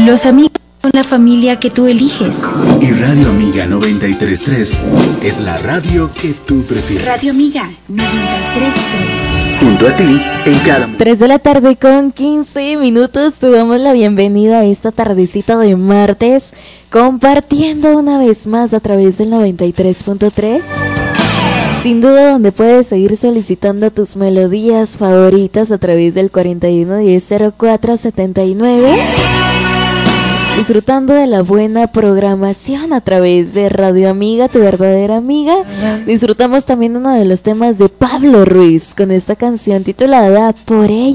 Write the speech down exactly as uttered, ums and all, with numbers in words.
Los amigos son la familia que tú eliges. Y Radio Amiga noventa y tres punto tres es la radio que tú prefieres. Radio Amiga noventa y tres punto tres. Junto a ti, en cada... tres de la tarde con quince minutos, te damos la bienvenida a esta tardecita de martes, compartiendo una vez más a través del noventa y tres punto tres. Sin duda, donde puedes seguir solicitando tus melodías favoritas a través del cuarenta y uno diez cero cuatro setenta y nueve. Disfrutando de la buena programación a través de Radio Amiga, tu verdadera amiga. Disfrutamos también uno de los temas de Pablo Ruiz con esta canción titulada Por ella.